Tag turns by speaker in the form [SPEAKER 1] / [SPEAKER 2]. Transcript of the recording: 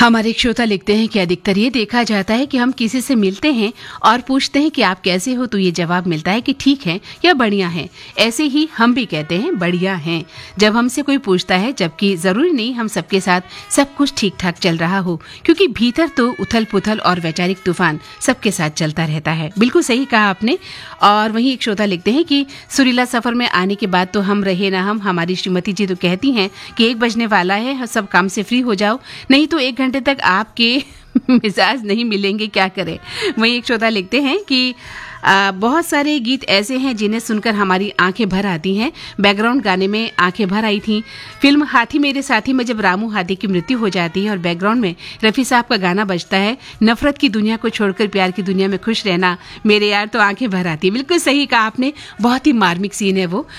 [SPEAKER 1] हमारे एक श्रोता लिखते हैं कि अधिकतर ये देखा जाता है कि हम किसी से मिलते हैं और पूछते हैं कि आप कैसे हो, तो ये जवाब मिलता है कि ठीक है या बढ़िया है। ऐसे ही हम भी कहते हैं बढ़िया हैं जब हमसे कोई पूछता है, जबकि जरूरी नहीं हम सबके साथ सब कुछ ठीक ठाक चल रहा हो, क्योंकि भीतर तो उथल पुथल और वैचारिक तूफान सबके साथ चलता रहता है। बिल्कुल सही कहा आपने। और वहीं एक श्रोता लिखते हैं कि सुरीला सफर में आने के बाद तो हम रहे ना हम, हमारी श्रीमती जी तो कहती हैं कि 1 बजने वाला है, सब काम से फ्री हो जाओ, नहीं तो 1 घंटे तक आपके मिजाज नहीं मिलेंगे, क्या करें। वहीं एक श्रोता लिखते हैं कि बहुत सारे गीत ऐसे हैं जिन्हें सुनकर हमारी आंखें भर आती हैं। बैकग्राउंड गाने में आंखें भर आई थी। फिल्म हाथी मेरे साथी में जब रामू हाथी की मृत्यु हो जाती है और बैकग्राउंड में रफी साहब का गाना बजता है, नफरत की दुनिया को छोड़कर प्यार की दुनिया में खुश रहना, मेरे यार, तो आंखें भर आती है। बिल्कुल सही कहा आपने, बहुत ही मार्मिक सीन है वो।